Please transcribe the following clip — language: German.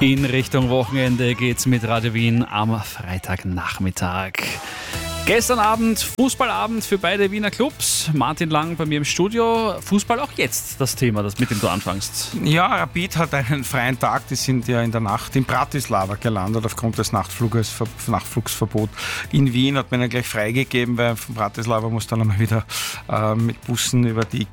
In Richtung Wochenende geht's mit Radio Wien am Freitagnachmittag. Gestern Abend Fußballabend für beide Wiener Clubs. Martin Lang bei mir im Studio. Fußball auch jetzt das Thema, das mit dem du anfängst. Ja, Rapid hat einen freien Tag. Die sind ja in der Nacht in Bratislava gelandet aufgrund des Nachtflugsverbot in Wien. Hat man ihnen gleich freigegeben, weil von Bratislava muss dann einmal wieder mit Bussen über die